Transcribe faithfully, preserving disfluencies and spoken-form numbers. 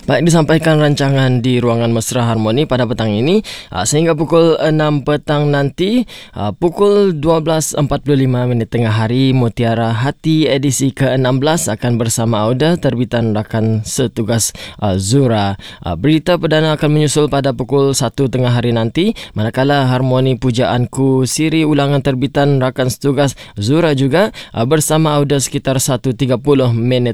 Baik, disampaikan rancangan di Ruangan Mesra Harmoni pada petang ini uh, sehingga pukul enam petang nanti, uh, pukul dua belas empat puluh lima minit tengah hari, Mutiara Hati edisi ke enam belas akan bersama Auda, terbitan rakan setugas uh, Zura. Uh, berita perdana akan menyusul pada pukul satu tengah hari nanti, manakala Harmoni Pujaanku siri ulangan terbitan rakan setugas Zura juga uh, bersama Auda sekitar satu tiga puluh minit